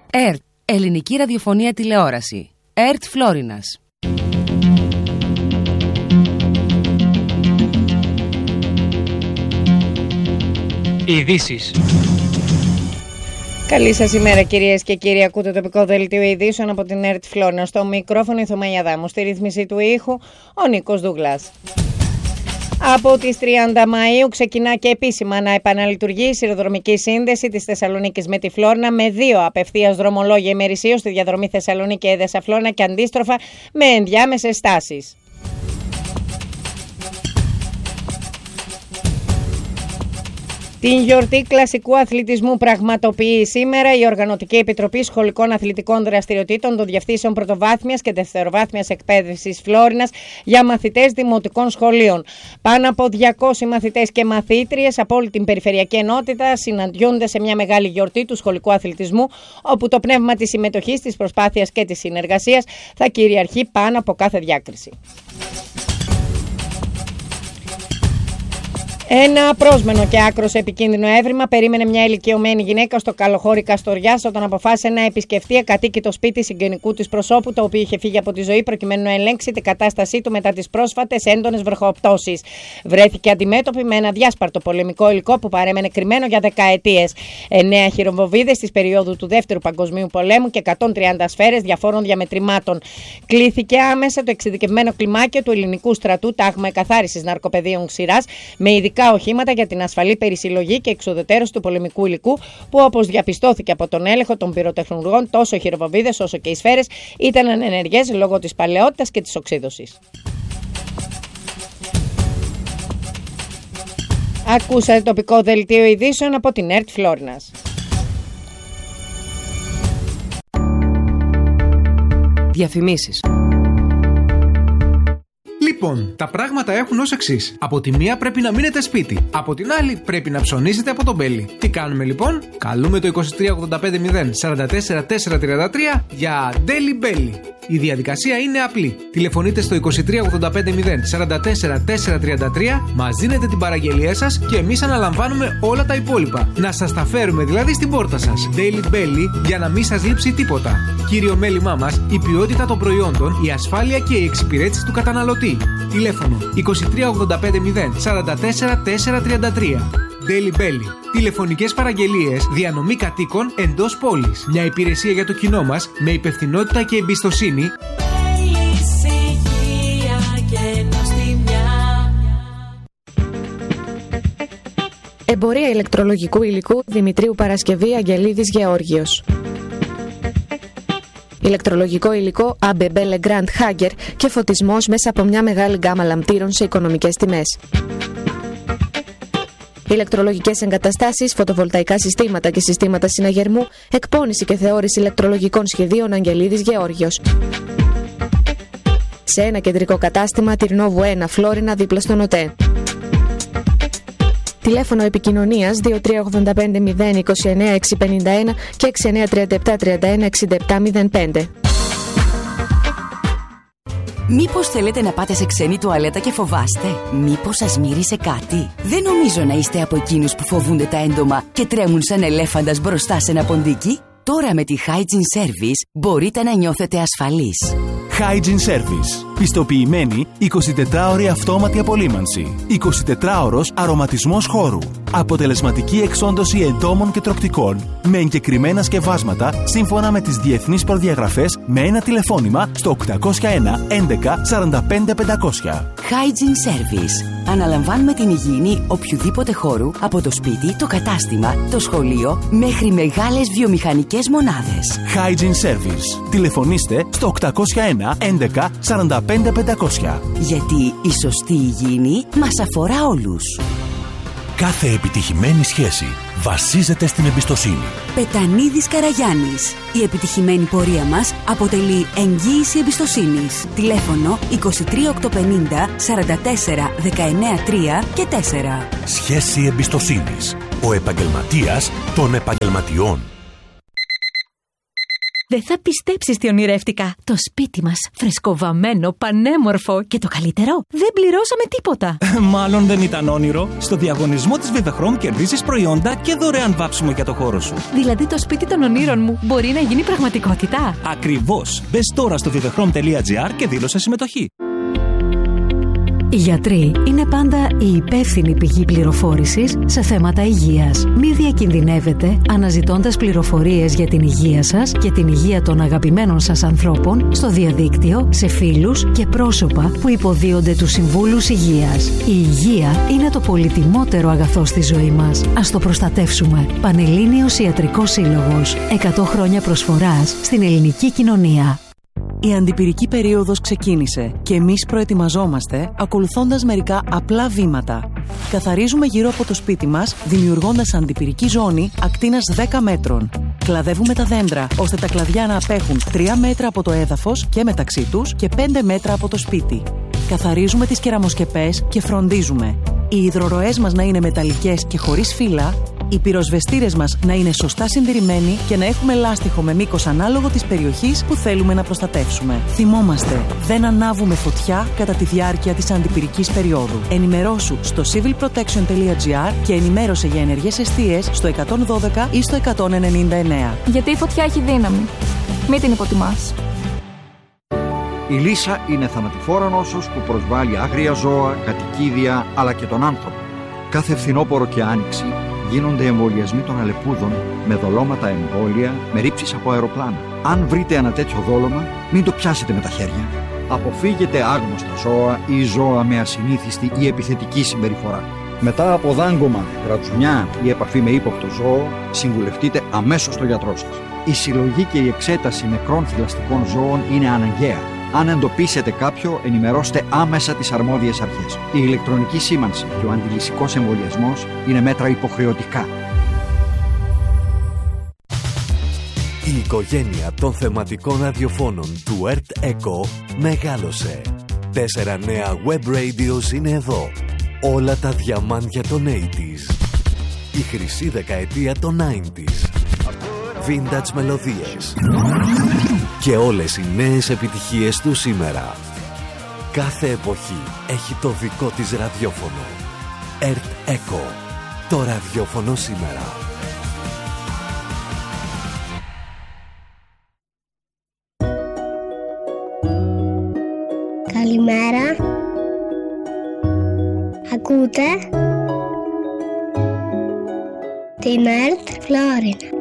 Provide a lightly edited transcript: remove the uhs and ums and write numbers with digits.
ΕΡΤ, Ελληνική Ραδιοφωνία Τηλεόραση. ΕΡΤ Φλόρινας. Ειδήσεις. Καλή σας ημέρα κυρίες και κύριοι. Ακούτε το τοπικό δελτίο ειδήσεων από την ΕΡΤ Φλόρινα. Στο μικρόφωνο η Θωμαία Δάμου. Στη ρύθμιση του ήχου ο Νίκος Δούγλας. Από τις 30 Μαΐου ξεκινά και επίσημα να επαναλειτουργεί η σιδηροδρομική σύνδεση της Θεσσαλονίκης με τη Φλόρινα με 2 απευθείας δρομολόγια ημερησίως στη διαδρομή Θεσσαλονίκη-Έδεσα Φλόρινα και αντίστροφα με ενδιάμεσες στάσεις. Την γιορτή κλασικού αθλητισμού πραγματοποιεί σήμερα η Οργανωτική Επιτροπή Σχολικών Αθλητικών Δραστηριοτήτων των Διευθύνσεων Πρωτοβάθμιας και Δευτεροβάθμιας Εκπαίδευσης Φλόρινας για μαθητές δημοτικών σχολείων. Πάνω από 200 μαθητές και μαθήτριες από όλη την περιφερειακή ενότητα συναντιούνται σε μια μεγάλη γιορτή του σχολικού αθλητισμού, όπου το πνεύμα της συμμετοχής, της προσπάθειας και της συνεργασίας θα κυριαρχεί πάνω από κάθε διάκριση. Ένα πρόσμενο και άκρος επικίνδυνο έβριμα περίμενε μια ηλικιωμένη γυναίκα στο Καλοχώρι Καστοριάς όταν αποφάσισε να επισκεφτεί ακατοίκητο σπίτι συγγενικού της προσώπου, το οποίο είχε φύγει από τη ζωή προκειμένου να ελέγξει την κατάστασή του μετά τις πρόσφατες έντονες βροχοπτώσεις. Βρέθηκε αντιμέτωπη με ένα διάσπαρτο πολεμικό υλικό που παρέμενε κρυμμένο για δεκαετίες. 9 χειροβομβίδες της περίοδου του Δεύτερου Παγκοσμίου Πολέμου και 130 σφαίρες διαφόρων διαμετρημάτων. Κλήθηκε άμεσα το εξειδικευμένο κλιμάκιο του ελληνικού στρατού Τάγμα Εκαθάρισης Ναρκοπαιδείων Ξηράς με ειδικά οχήματα για την ασφαλή περισυλλογή και εξουδετερώση του πολεμικού υλικού, που όπως διαπιστώθηκε από τον έλεγχο των πυροτεχνουργών, τόσο οι χειροβομβίδες όσο και οι σφαίρες ήταν ανενεργές λόγω της παλαιότητας και της οξύδωσης. Ακούσατε τοπικό δελτίο ειδήσεων από την ΕΡΤ Φλόρινας. Διαφημίσεις. Λοιπόν, τα πράγματα έχουν ως εξής. Από τη μία πρέπει να μείνετε σπίτι. Από την άλλη πρέπει να ψωνίσετε από τον Μπέλι. Τι κάνουμε λοιπόν? Καλούμε το 23850 44 433 για Daily Belly. Η διαδικασία είναι απλή. Τηλεφωνείτε στο 23850 44 433, μας δίνετε την παραγγελία σας και εμείς αναλαμβάνουμε όλα τα υπόλοιπα. Να σας τα φέρουμε δηλαδή στην πόρτα σας. Daily Belly, για να μην σας λείψει τίποτα. Κύριο μέλημά μας, η ποιότητα των προϊόντων, η ασφάλεια και η εξυπηρέτηση του καταναλωτή. Τηλέφωνο 23850 44 433. Daily Belly. Τηλεφωνικές παραγγελίες, διανομή κατοίκων εντός πόλης. Μια υπηρεσία για το κοινό μας με υπευθυνότητα και εμπιστοσύνη. Εμπορία ηλεκτρολογικού υλικού Δημητρίου Παρασκευή Αγγελίδης Γεώργιος. Ηλεκτρολογικό υλικό ABB Legrand Hager και φωτισμός μέσα από μια μεγάλη γκάμα λαμπτήρων σε οικονομικές τιμές. Ηλεκτρολογικές εγκαταστάσεις, φωτοβολταϊκά συστήματα και συστήματα συναγερμού, εκπώνηση και θεώρηση ηλεκτρολογικών σχεδίων Αγγελίδης Γεώργιος. Σε ένα κεντρικό κατάστημα, Τυρνόβου 1, Φλόρινα, δίπλα στον ΟΤΕ. Τηλέφωνο επικοινωνίας 2385 029 651 και 6937 31 67 05. Μήπως θέλετε να πάτε σε ξένη τουαλέτα και φοβάστε? Μήπως σας μύρισε κάτι? Δεν νομίζω να είστε από εκείνους που φοβούνται τα έντομα και τρέμουν σαν ελέφαντας μπροστά σε ένα ποντίκι. Τώρα με τη Hygiene Service μπορείτε να νιώθετε ασφαλείς. Hygiene Service. Πιστοποιημένη 24ωρη αυτόματη απολύμανση. 24ωρος αρωματισμός χώρου. Αποτελεσματική εξόντωση εντόμων και τροκτικών με εγκεκριμένα σκευάσματα σύμφωνα με τις διεθνείς προδιαγραφές με ένα τηλεφώνημα στο 801 11 45 500. Hygiene Service. Αναλαμβάνουμε την υγιεινή οποιοδήποτε χώρου, από το σπίτι, το κατάστημα, το σχολείο μέχρι μεγάλες βιομηχανικές μονάδες. Hygiene Service. Τηλεφωνήστε στο 801 11 45 500. Γιατί η σωστή υγιεινή μας αφορά όλους. Κάθε επιτυχημένη σχέση βασίζεται στην εμπιστοσύνη. Πετανίδης Καραγιάννης. Η επιτυχημένη πορεία μας αποτελεί εγγύηση εμπιστοσύνης. Τηλέφωνο 23850 44 19 3 και 4. Σχέση εμπιστοσύνης. Ο επαγγελματίας των επαγγελματιών. Δεν θα πιστέψεις τι ονειρεύτηκα. Το σπίτι μας, φρεσκοβαμμένο, πανέμορφο και το καλύτερο, δεν πληρώσαμε τίποτα. Μάλλον δεν ήταν όνειρο. Στο διαγωνισμό της Vivechrome κερδίζεις προϊόντα και δωρεάν βάψιμο για το χώρο σου. Δηλαδή το σπίτι των ονείρων μου μπορεί να γίνει πραγματικότητα. Ακριβώς. Μπες τώρα στο vivechrome.gr και δήλωσε συμμετοχή. Οι γιατροί είναι πάντα η υπεύθυνη πηγή πληροφόρησης σε θέματα υγείας. Μη διακινδυνεύετε αναζητώντας πληροφορίες για την υγεία σας και την υγεία των αγαπημένων σας ανθρώπων στο διαδίκτυο, σε φίλους και πρόσωπα που υποδίονται τους συμβούλους υγείας. Η υγεία είναι το πολυτιμότερο αγαθό στη ζωή μας. Ας το προστατεύσουμε. Πανελλήνιος Ιατρικός Σύλλογος. 100 χρόνια προσφοράς στην ελληνική κοινωνία. Η αντιπυρική περίοδος ξεκίνησε και εμείς προετοιμαζόμαστε ακολουθώντας μερικά απλά βήματα. Καθαρίζουμε γύρω από το σπίτι μας, δημιουργώντας αντιπυρική ζώνη ακτίνας 10 μέτρων. Κλαδεύουμε τα δέντρα, ώστε τα κλαδιά να απέχουν 3 μέτρα από το έδαφος και μεταξύ τους και 5 μέτρα από το σπίτι. Καθαρίζουμε τις κεραμοσκεπές και φροντίζουμε οι υδροροές μας να είναι μεταλλικές και χωρίς φύλλα, οι πυροσβεστήρες μας να είναι σωστά συντηρημένοι και να έχουμε λάστιχο με μήκος ανάλογο της περιοχής που θέλουμε να προστατεύσουμε. Θυμόμαστε, δεν ανάβουμε φωτιά κατά τη διάρκεια της αντιπυρικής περίοδου. Ενημερώσου στο civilprotection.gr και ενημέρωσε για ενεργές εστίες στο 112 ή στο 199. Γιατί η φωτιά έχει δύναμη. Μην την υποτιμάς. Η λύσα είναι θανατηφόρα νόσος που προσβάλλει άγρια ζώα, κατοικίδια αλλά και τον άνθρωπο. Κάθε φθινόπωρο και άνοιξη γίνονται εμβολιασμοί των αλεπούδων με δολώματα εμβόλια, με ρήψεις από αεροπλάνα. Αν βρείτε ένα τέτοιο δόλωμα, μην το πιάσετε με τα χέρια. Αποφύγετε άγνωστα ζώα ή ζώα με ασυνήθιστη ή επιθετική συμπεριφορά. Μετά από δάγκωμα, γρατζουνιά ή επαφή με ύποπτο ζώο, συμβουλευτείτε αμέσως τον γιατρό σας. Η συλλογή και η εξέταση νεκρών θηλαστικών ζώων είναι αναγκαία. Αν εντοπίσετε κάποιο, ενημερώστε άμεσα τις αρμόδιες αρχές. Η ηλεκτρονική σήμανση και ο αντιλυσικός εμβολιασμός είναι μέτρα υποχρεωτικά. Η οικογένεια των θεματικών ραδιοφώνων του Earth Echo μεγάλωσε. 4 νέα web radios είναι εδώ. Όλα τα διαμάντια των 80s. Η χρυσή δεκαετία των 90s. Vintage μελωδίες. Και όλες οι νέες επιτυχίες του σήμερα. Κάθε εποχή έχει το δικό της ραδιόφωνο. Earth Echo. Το ραδιόφωνο σήμερα. Καλημέρα. Ακούτε την Earth Florida.